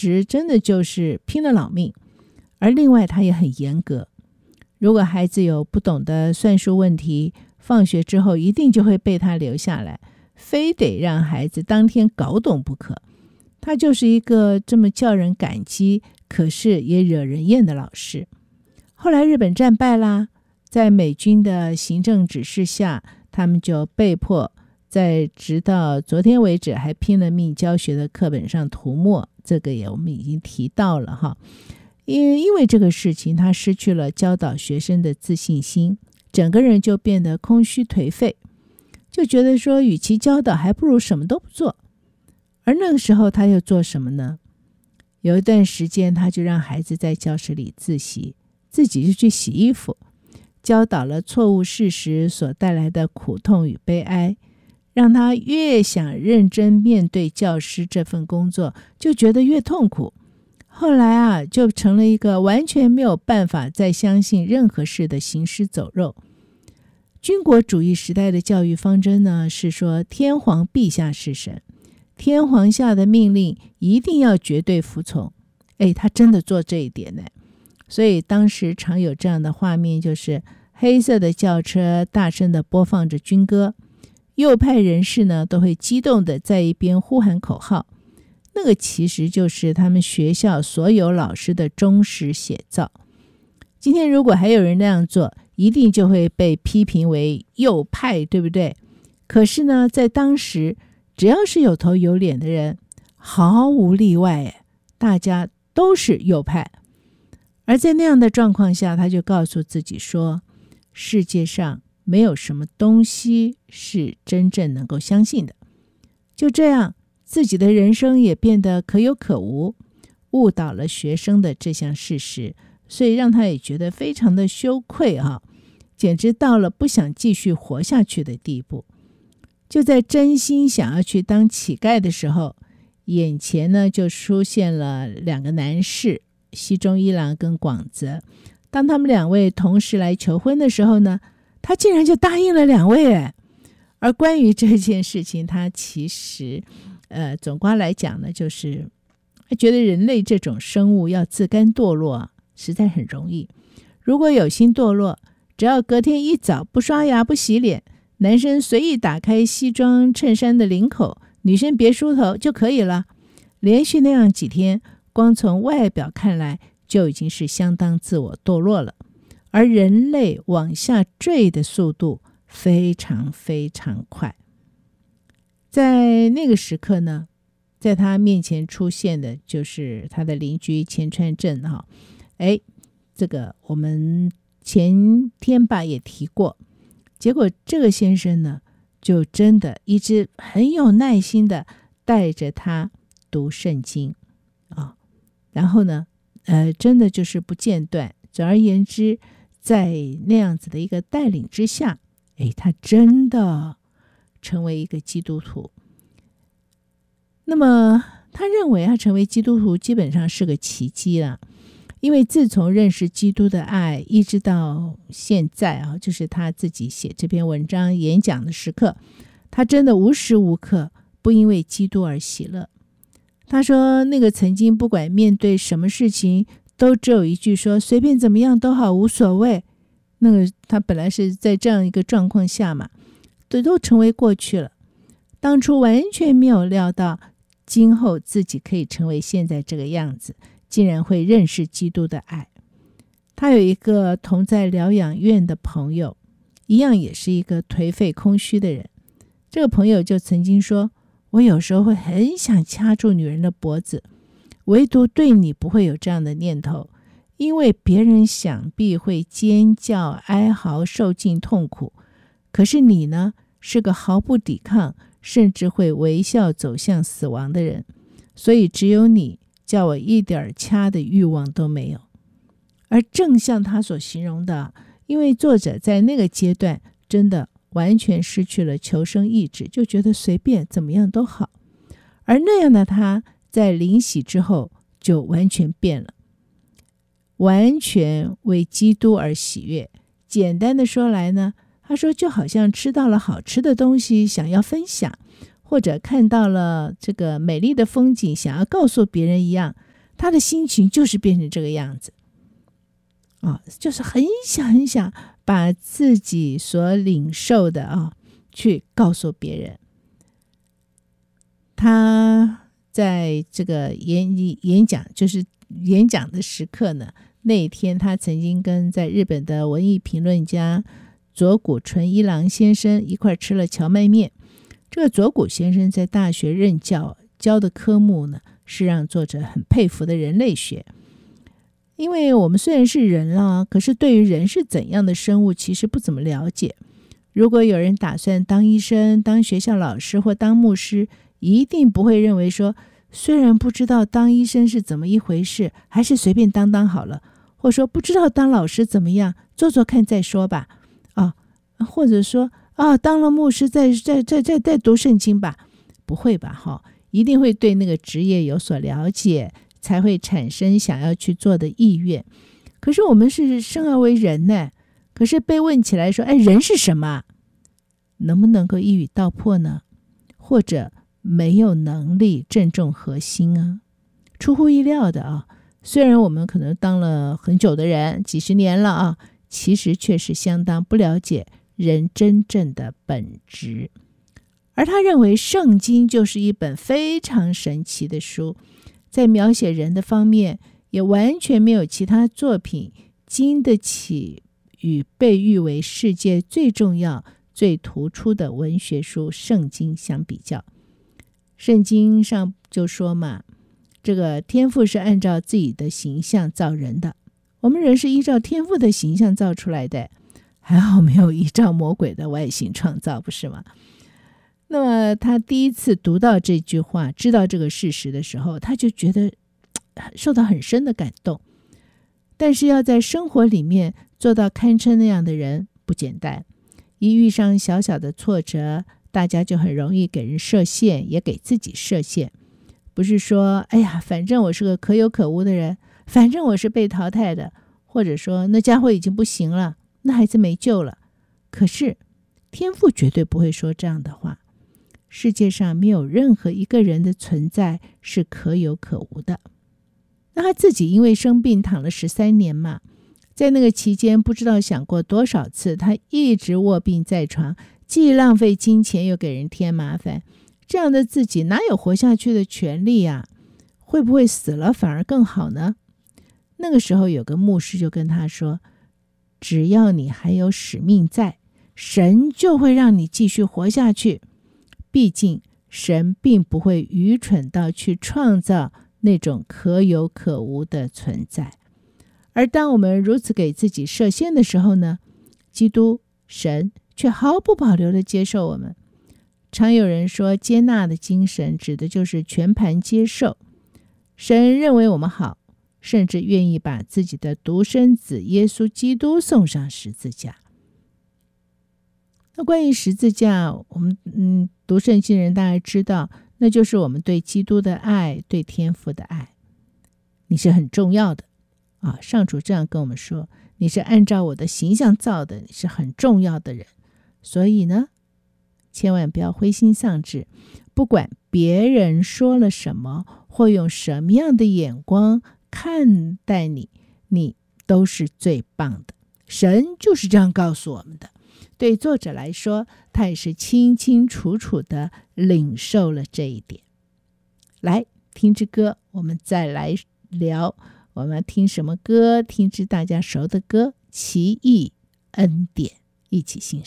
时真的就是拼了老命。而另外他也很严格，如果孩子有不懂的算术问题，放学之后一定就会被他留下来，非得让孩子当天搞懂不可。他就是一个这么叫人感激，可是也惹人厌的老师。后来日本战败啦，在美军的行政指示下，他们就被迫在直到昨天为止还拼了命教学的课本上涂墨，这个我们已经提到了哈。因为这个事情，他失去了教导学生的自信心，整个人就变得空虚颓废，就觉得说与其教导还不如什么都不做。而那个时候他又做什么呢？有一段时间他就让孩子在教室里自习，自己就去洗衣服，教导了错误事实所带来的苦痛与悲哀，让他越想认真面对教师这份工作，就觉得越痛苦。后来就成了一个完全没有办法再相信任何事的行尸走肉。军国主义时代的教育方针呢，是说天皇陛下是神，天皇下的命令一定要绝对服从。他真的做这一点呢。所以当时常有这样的画面，就是黑色的轿车大声地播放着军歌，右派人士呢都会激动地在一边呼喊口号。那个其实就是他们学校所有老师的忠实写照。今天如果还有人那样做，一定就会被批评为右派，对不对？可是呢，在当时只要是有头有脸的人，毫无例外，大家都是右派。而在那样的状况下，他就告诉自己说，世界上没有什么东西是真正能够相信的。就这样，自己的人生也变得可有可无，误导了学生的这项事实，所以让他也觉得非常的羞愧简直到了不想继续活下去的地步。就在真心想要去当乞丐的时候，眼前呢就出现了两个男士，西中一郎跟广泽。当他们两位同时来求婚的时候呢，他竟然就答应了两位。而关于这件事情，他其实总括来讲呢，就是他觉得人类这种生物要自甘堕落实在很容易。如果有心堕落，只要隔天一早不刷牙不洗脸，男生随意打开西装衬衫的领口，女生别梳头就可以了。连续那样几天，光从外表看来就已经是相当自我堕落了。而人类往下坠的速度非常非常快。在那个时刻呢，在他面前出现的就是他的邻居前川正这个我们前天吧也提过。结果这个先生呢，就真的一直很有耐心的带着他读圣经然后呢真的就是不间断。总而言之，在那样子的一个带领之下，他真的成为一个基督徒。那么他认为他成为基督徒基本上是个奇迹了，因为自从认识基督的爱一直到现在就是他自己写这篇文章演讲的时刻，他真的无时无刻不因为基督而喜乐。他说那个曾经不管面对什么事情都只有一句说随便怎么样都好无所谓，那个他本来是在这样一个状况下嘛，都成为过去了。当初完全没有料到今后自己可以成为现在这个样子，竟然会认识基督的爱。他有一个同在疗养院的朋友，一样也是一个颓废空虚的人。这个朋友就曾经说，我有时候会很想掐住女人的脖子，唯独对你不会有这样的念头，因为别人想必会尖叫哀嚎受尽痛苦，可是你呢，是个毫不抵抗甚至会微笑走向死亡的人，所以只有你叫我一点掐的欲望都没有。而正像他所形容的，因为作者在那个阶段真的完全失去了求生意志，就觉得随便怎么样都好。而那样的他在临洗之后就完全变了，完全为基督而喜悦。简单的说来呢，他说就好像吃到了好吃的东西想要分享，或者看到了这个美丽的风景想要告诉别人一样， 他的心情就是变成这个样子就是很想把自己所领受的去告诉别人。他在这个演讲的时刻呢，那一天他曾经跟在日本的文艺评论家佐古纯一郎先生一块吃了荞麦面。这个佐古先生在大学任教的科目呢，是让作者很佩服的人类学。因为我们虽然是人了，可是对于人是怎样的生物其实不怎么了解。如果有人打算当医生、当学校老师或当牧师，一定不会认为说，虽然不知道当医生是怎么一回事，还是随便当好了，或说不知道当老师怎么样，做做看再说吧或者说当了牧师再读圣经吧。不会吧一定会对那个职业有所了解，才会产生想要去做的意愿。可是我们是生而为人呢，可是被问起来说，人是什么？能不能够一语道破呢？或者没有能力正中核心啊？出乎意料的虽然我们可能当了很久的人，几十年了其实却是相当不了解人真正的本质。而他认为圣经就是一本非常神奇的书，在描写人的方面也完全没有其他作品经得起与被誉为世界最重要最突出的文学书圣经相比较。圣经上就说嘛，这个天父是按照自己的形象造人的，我们人是依照天父的形象造出来的，还好没有依照魔鬼的外形创造，不是吗？那么他第一次读到这句话，知道这个事实的时候，他就觉得受到很深的感动。但是要在生活里面做到堪称那样的人不简单，一遇上小小的挫折，大家就很容易给人设限，也给自己设限。不是说反正我是个可有可无的人，反正我是被淘汰的，或者说那家伙已经不行了，那孩子没救了。可是天父绝对不会说这样的话。世界上没有任何一个人的存在是可有可无的。那他自己因为生病躺了13年嘛，在那个期间不知道想过多少次，他一直卧病在床，既浪费金钱又给人添麻烦，这样的自己哪有活下去的权利啊？会不会死了反而更好呢？那个时候有个牧师就跟他说，只要你还有使命在，神就会让你继续活下去。毕竟神并不会愚蠢到去创造那种可有可无的存在。而当我们如此给自己设限的时候呢，基督神却毫不保留地接受我们。常有人说，接纳的精神指的就是全盘接受。神认为我们好，甚至愿意把自己的独生子耶稣基督送上十字架。那关于十字架，我们读圣经人大概知道，那就是我们对基督的爱，对天父的爱。你是很重要的上主这样跟我们说，你是按照我的形象造的，你是很重要的人。所以呢，千万不要灰心丧志，不管别人说了什么，或用什么样的眼光看待你，你都是最棒的。神就是这样告诉我们的。对作者来说，他也是清清楚楚地领受了这一点。来，听支歌，我们再来聊，我们听什么歌？听支大家熟的歌，奇异恩典，一起欣赏。